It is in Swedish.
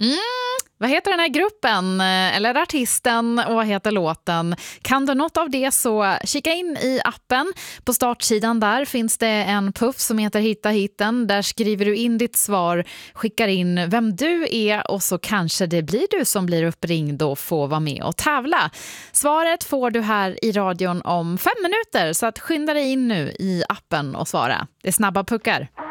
Vad heter den här gruppen eller artisten och vad heter låten? Kan du något av det så kika in i appen. På startsidan där finns det en puff som heter Hitta hitten. Där skriver du in ditt svar, skickar in vem du är och så kanske det blir du som blir uppringd och får vara med och tävla. Svaret får du här i radion om 5 minuter så att skynda dig in nu i appen och svara. Det är snabba puckar.